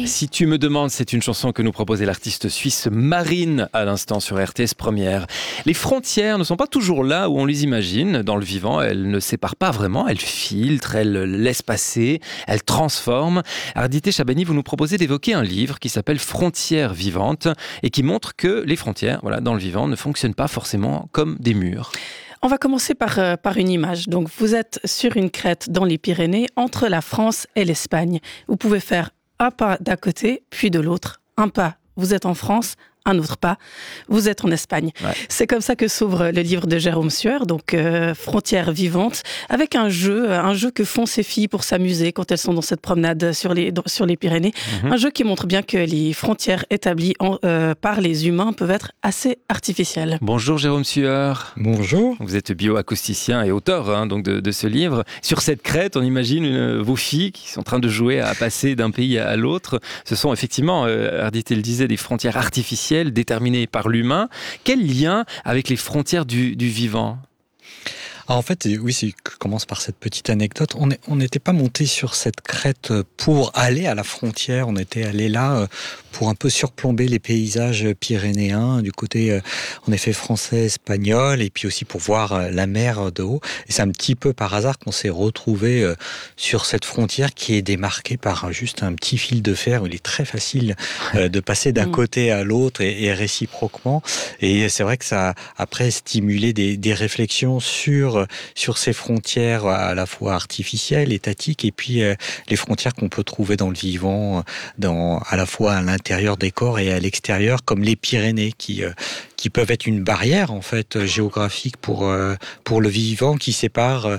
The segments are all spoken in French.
Si tu me demandes, c'est une chanson que nous proposait l'artiste suisse Marine à l'instant sur RTS Première. Les frontières ne sont pas toujours là où on les imagine. Dans le vivant, elles ne séparent pas vraiment, elles filtrent, elles laissent passer, elles transforment. Ardité Chabani, vous nous proposez d'évoquer un livre qui s'appelle Frontières vivantes et qui montre que les frontières, dans le vivant, ne fonctionnent pas forcément comme des murs. On va commencer par une image. Donc, vous êtes sur une crête dans les Pyrénées, entre la France et l'Espagne. Vous pouvez faire un pas d'un côté, puis de l'autre. Un pas, vous êtes en France. Un autre pas, vous êtes en Espagne. Ouais. C'est comme ça que s'ouvre le livre de Jérôme Sueur, donc Frontières vivantes, avec un jeu que font ces filles pour s'amuser quand elles sont dans cette promenade sur les Pyrénées. Un jeu qui montre bien que les frontières établies par les humains peuvent être assez artificielles. Bonjour Jérôme Sueur. Bonjour. Vous êtes bioacousticien et auteur donc de ce livre. Sur cette crête, on imagine vos filles qui sont en train de jouer à passer d'un pays à l'autre. Ce sont effectivement, Ardité le disait, des frontières artificielles déterminées par l'humain. Quel lien avec les frontières du vivant ? En fait, oui, je commence par cette petite anecdote. On n'était pas monté sur cette crête pour aller à la frontière. On était allé là pour un peu surplomber les paysages pyrénéens du côté, en effet, français, espagnol, et puis aussi pour voir la mer de haut. Et c'est un petit peu par hasard qu'on s'est retrouvé sur cette frontière qui est démarquée par juste un petit fil de fer. Il est très facile de passer d'un côté à l'autre et réciproquement. Et c'est vrai que ça a après stimulé des réflexions sur ces frontières à la fois artificielles, étatiques, et puis les frontières qu'on peut trouver dans le vivant, à la fois à l'intérieur des corps et à l'extérieur, comme les Pyrénées, qui peuvent être une barrière en fait géographique pour le vivant, qui sépare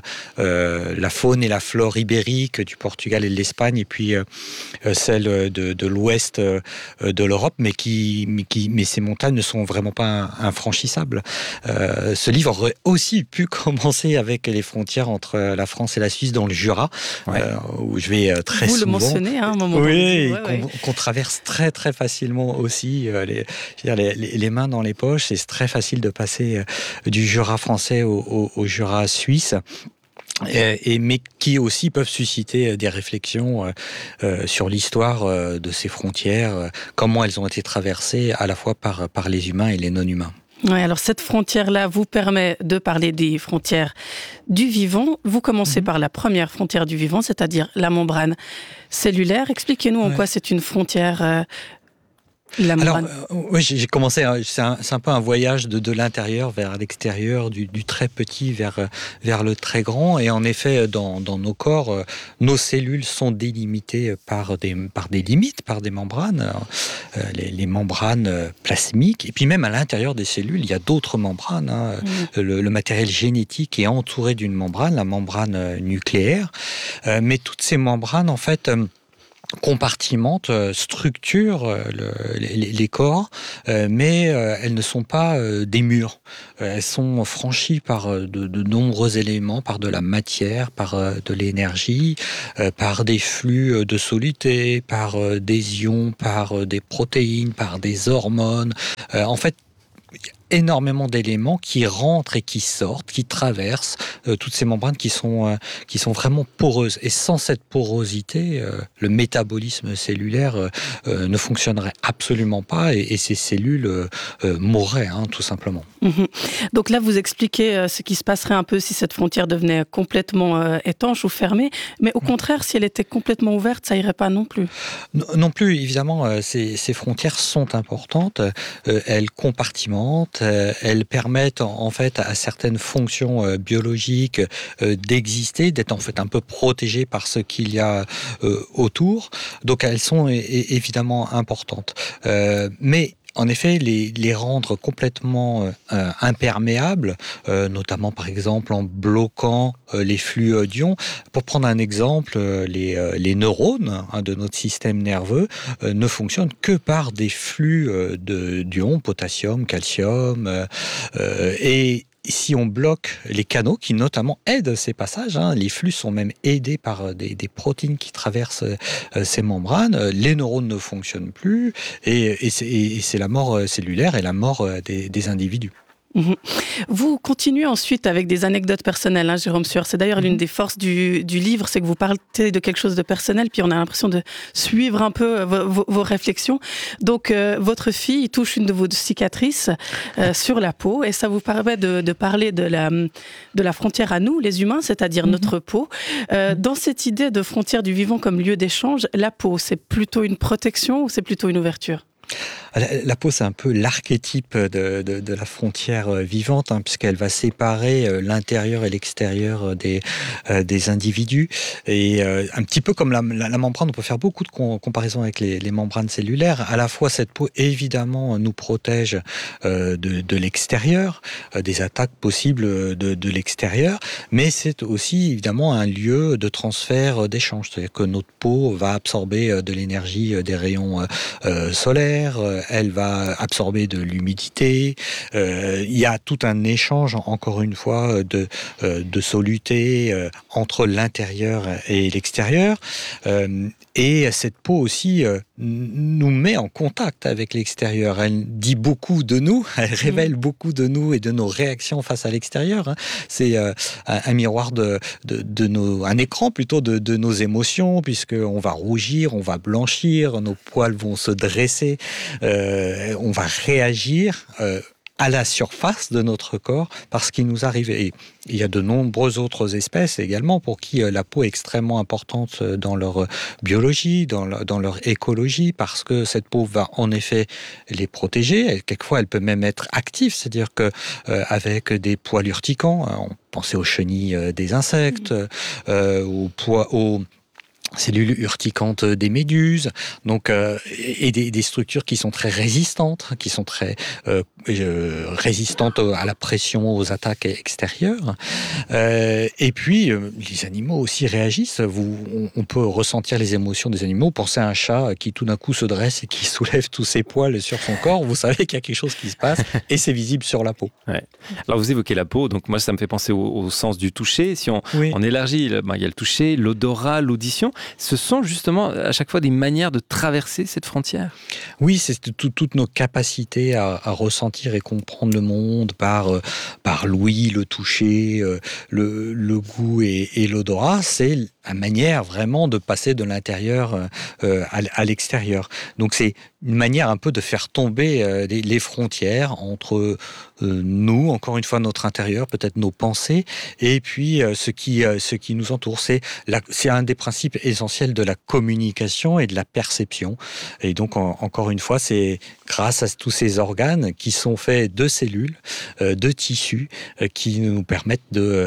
la faune et la flore ibérique du Portugal et de l'Espagne, et puis celle de l'ouest de l'Europe, mais ces montagnes ne sont vraiment pas infranchissables. Ce livre aurait aussi pu commencer avec les frontières entre la France et la Suisse dans le Jura, où je vais très souvent. Vous le mentionnez à un moment. Oui, qu'on traverse très très facilement aussi, les mains dans les poches. C'est très facile de passer du Jura français au Jura suisse. Mais qui aussi peuvent susciter des réflexions sur l'histoire de ces frontières, comment elles ont été traversées à la fois par les humains et les non-humains. Oui, alors cette frontière-là vous permet de parler des frontières du vivant. Vous commencez par la première frontière du vivant, c'est-à-dire la membrane cellulaire. Expliquez-nous en quoi c'est une frontière. Alors, oui, j'ai commencé, c'est un peu un voyage de l'intérieur vers l'extérieur, du très petit vers le très grand. Et en effet, dans nos corps, nos cellules sont délimitées par des limites, par des membranes, les membranes plasmiques. Et puis même à l'intérieur des cellules, il y a d'autres membranes. Le matériel génétique est entouré d'une membrane, la membrane nucléaire. Mais toutes ces membranes, en fait, compartimentent, structurent les corps, mais elles ne sont pas des murs. Elles sont franchies par de nombreux éléments, par de la matière, par de l'énergie, par des flux de soluté, par des ions, par des protéines, par des hormones. En fait, énormément d'éléments qui rentrent et qui sortent, qui traversent toutes ces membranes qui sont vraiment poreuses. Et sans cette porosité, le métabolisme cellulaire ne fonctionnerait absolument pas et ces cellules mourraient, tout simplement. Donc là, vous expliquez ce qui se passerait un peu si cette frontière devenait complètement étanche ou fermée, mais au contraire, si elle était complètement ouverte, ça irait pas non plus. Non plus, évidemment, ces frontières sont importantes, elles compartimentent, elles permettent en fait à certaines fonctions biologiques d'exister, d'être en fait un peu protégées par ce qu'il y a autour. Donc elles sont évidemment importantes. Mais en effet, les rendre complètement imperméables, notamment par exemple en bloquant les flux d'ions. Pour prendre un exemple, les neurones de notre système nerveux ne fonctionnent que par des flux d'ions, potassium, calcium, et si on bloque les canaux qui notamment aident ces passages, les flux sont même aidés par des protéines qui traversent ces membranes, les neurones ne fonctionnent plus et c'est la mort cellulaire et la mort des individus. Vous continuez ensuite avec des anecdotes personnelles, Jérôme Sueur. C'est d'ailleurs l'une des forces du livre, c'est que vous parlez de quelque chose de personnel, puis on a l'impression de suivre un peu vos réflexions. Donc, votre fille touche une de vos cicatrices sur la peau, et ça vous permet de parler de la frontière à nous, les humains, c'est-à-dire notre peau. Dans cette idée de frontière du vivant comme lieu d'échange, la peau, c'est plutôt une protection ou c'est plutôt une ouverture ? La peau, c'est un peu l'archétype de la frontière vivante, puisqu'elle va séparer l'intérieur et l'extérieur des individus. Et un petit peu comme la membrane, on peut faire beaucoup de comparaisons avec les membranes cellulaires. À la fois, cette peau, évidemment, nous protège de l'extérieur, des attaques possibles de l'extérieur, mais c'est aussi, évidemment, un lieu de transfert d'échange. C'est-à-dire que notre peau va absorber de l'énergie des rayons solaires, elle va absorber de l'humidité. Il y a tout un échange, encore une fois, de soluté entre l'intérieur et l'extérieur. Et cette peau aussi nous met en contact avec l'extérieur. Elle dit beaucoup de nous, elle révèle beaucoup de nous et de nos réactions face à l'extérieur. C'est un miroir un écran plutôt de nos émotions, puisqu'on va rougir, on va blanchir, nos poils vont se dresser, on va réagir à la surface de notre corps parce qu'il nous arrive. Et il y a de nombreuses autres espèces également pour qui la peau est extrêmement importante dans leur biologie, dans leur écologie, parce que cette peau va en effet les protéger. Et quelquefois, elle peut même être active, c'est-à-dire que avec des poils urticants, on pensait aux chenilles des insectes, aux cellules urticantes des méduses, donc et des structures qui sont très résistantes, qui sont très résistantes à la pression, aux attaques extérieures. Et puis les animaux aussi réagissent. On peut ressentir les émotions des animaux. Pensez à un chat qui tout d'un coup se dresse et qui soulève tous ses poils sur son corps. Vous savez qu'il y a quelque chose qui se passe et c'est visible sur la peau. Ouais. Alors vous évoquez la peau, donc moi ça me fait penser au sens du toucher. Si on élargit, il y a le toucher, l'odorat, l'audition. Ce sont justement à chaque fois des manières de traverser cette frontière. Oui, c'est toutes nos capacités à ressentir et comprendre le monde par l'ouïe, le toucher, le goût et l'odorat. C'est la manière vraiment de passer de l'intérieur à l'extérieur. Donc c'est une manière un peu de faire tomber les frontières entre nous, encore une fois notre intérieur, peut-être nos pensées, et puis ce qui nous entoure. C'est un des principes essentiels de la communication et de la perception. Et donc encore une fois, c'est grâce à tous ces organes qui sont faits de cellules, de tissus, qui nous permettent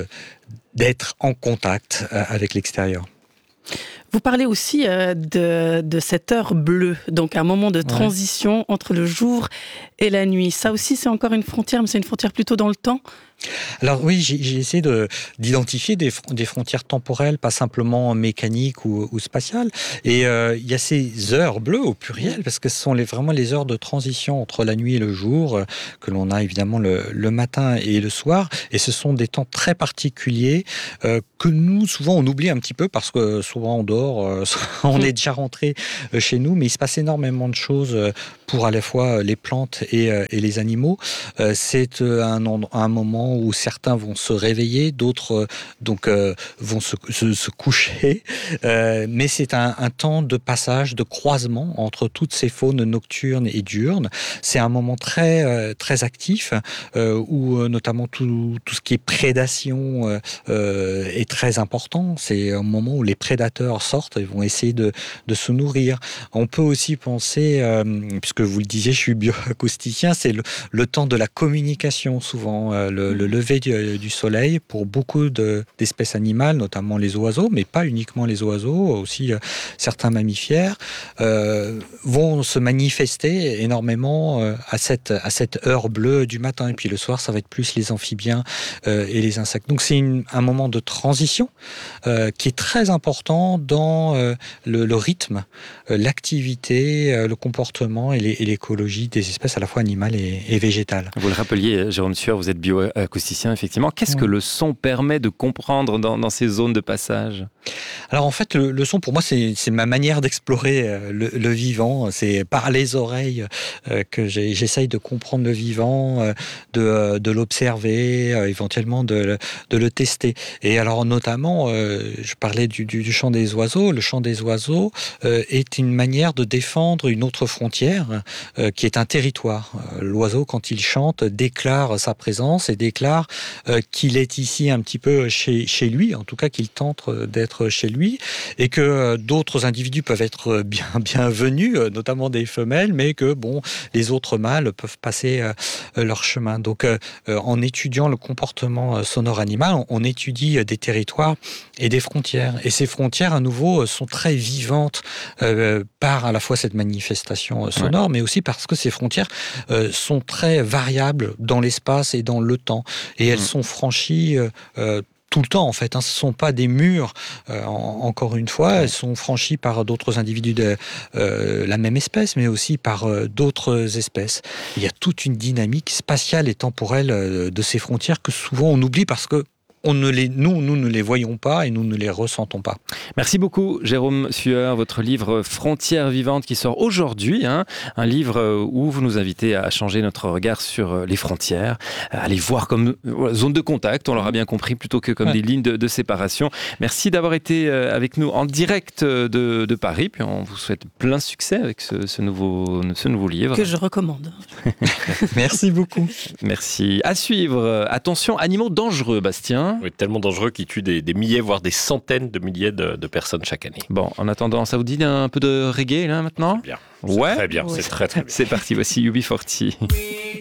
d'être en contact avec l'extérieur. Vous parlez aussi de cette heure bleue, donc un moment de transition entre le jour et la nuit. Ça aussi, c'est encore une frontière, mais c'est une frontière plutôt dans le temps ? Alors oui, j'ai essayé d'identifier des frontières temporelles, pas simplement mécaniques ou spatiales. Et il y a ces heures bleues au pluriel, parce que ce sont vraiment les heures de transition entre la nuit et le jour, que l'on a évidemment le matin et le soir. Et ce sont des temps très particuliers que nous, souvent, on oublie un petit peu, parce que souvent on dort, on est déjà rentré chez nous, mais il se passe énormément de choses pour à la fois les plantes et les animaux. C'est un moment où certains vont se réveiller, d'autres vont se coucher. Mais c'est un temps de passage, de croisement entre toutes ces faunes nocturnes et diurnes. C'est un moment très, très actif où notamment tout ce qui est prédation est très important. C'est un moment où les prédateurs sortent et vont essayer de se nourrir. On peut aussi penser, puisque vous le disiez, je suis bioacousticien, c'est le temps de la communication souvent, le lever du soleil pour beaucoup d'espèces animales, notamment les oiseaux, mais pas uniquement les oiseaux, aussi certains mammifères, vont se manifester énormément à cette heure bleue du matin. Et puis le soir, ça va être plus les amphibiens et les insectes. Donc c'est un moment de transition qui est très important dans le rythme, l'activité, le comportement et l'écologie des espèces à la fois animales et végétales. Vous le rappeliez, Jérôme Sueur, vous êtes bioacousticien, effectivement. Qu'est-ce que le son permet de comprendre dans ces zones de passage ? Alors en fait, le son pour moi c'est ma manière d'explorer le vivant. C'est par les oreilles que j'essaye de comprendre le vivant, de l'observer, éventuellement de le tester. Et alors notamment, je parlais du chant des oiseaux. Le chant des oiseaux est une manière de défendre une autre frontière qui est un territoire. L'oiseau, quand il chante, déclare sa présence et déclare qu'il est ici un petit peu chez lui, en tout cas qu'il tente d'être chez lui, et que d'autres individus peuvent être bienvenus, notamment des femelles, mais que les autres mâles peuvent passer leur chemin. Donc en étudiant le comportement sonore animal, on étudie des territoires et des frontières. Et ces frontières, à nouveau, sont très vivantes par à la fois cette manifestation sonore, mais aussi parce que ces frontières sont très variables dans l'espace et dans le temps. Et elles sont franchies tout le temps, en fait. Ce ne sont pas des murs, encore une fois. Elles sont franchies par d'autres individus de la même espèce, mais aussi par d'autres espèces. Il y a toute une dynamique spatiale et temporelle de ces frontières que souvent on oublie parce que nous ne les voyons pas et nous ne les ressentons pas. Merci beaucoup, Jérôme Sueur. Votre livre Frontières vivantes qui sort aujourd'hui, un livre où vous nous invitez à changer notre regard sur les frontières, à les voir comme zone de contact, on l'aura bien compris, plutôt que comme des lignes de séparation. Merci d'avoir été avec nous en direct de Paris, puis on vous souhaite plein succès avec ce nouveau livre. Que je recommande. Merci beaucoup. Merci. À suivre, attention, animaux dangereux, Bastien. Oui, tellement dangereux qu'ils tuent des milliers, voire des centaines de milliers de personnes chaque année. Bon, en attendant, ça vous dit un peu de reggae là maintenant ? C'est bien. Ouais. C'est très bien, c'est très très bien. C'est parti, voici UB40.